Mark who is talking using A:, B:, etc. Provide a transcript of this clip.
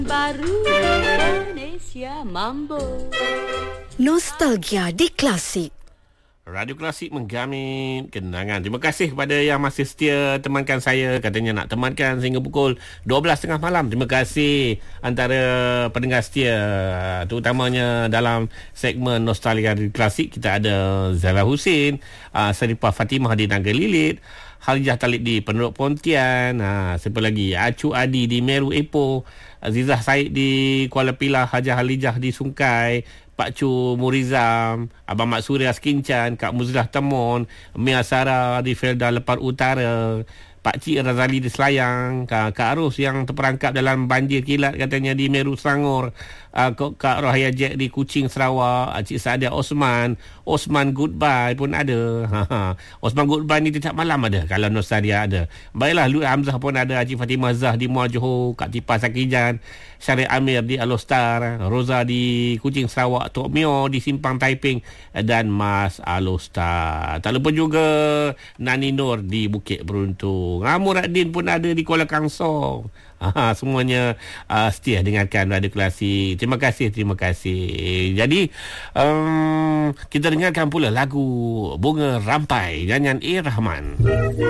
A: Baru Indonesia Mambo.
B: Nostalgia di Klasik.
C: Radio Klasik menggamit kenangan. Terima kasih kepada yang masih setia temankan saya. Katanya nak temankan sehingga pukul 12.30 malam. Terima kasih antara pendengar setia, terutamanya dalam segmen Nostalgia di Klasik. Kita ada Zara Husin, Saripah Fatimah di Naga Lilit, Halijah Talib di Penduduk Pontian, siapa lagi, Acu Adi di Meru Ipoh, Azizah Said di Kuala Pilah, Hajah Halijah di Sungkai, Pak Cu Murizam, Abang Mak Surya Skincan, Kak Muzlah Temon, Mia Sarah di Felda Lepar Utara, Pak Cik Razali di Selayang, Kak Arus yang terperangkap dalam banjir kilat katanya di Meru Selangor, Kak Rohaya Jack di Kuching Sarawak, Cik Sadia Osman Goodbye pun ada. Osman Goodbye ni tiap malam ada kalau Nostalgia ada. Baiklah, Lut Hamzah pun ada, Cik Fatimah Zah di Muar Johor, Kak Tipah Sakijan, Syarif Amir di Alostar, Roza di Kuching Sarawak, Tok Mio di Simpang Taiping dan Mas Alostar. Tak lupa juga Nani Nur di Bukit Beruntung. Muraddin pun ada di Kuala Kangsong. Semuanya setia dengarkan Radio Klasik. Terima kasih. Jadi kita dengarkan pula lagu Bunga Rampai nyanyian A. Rahman.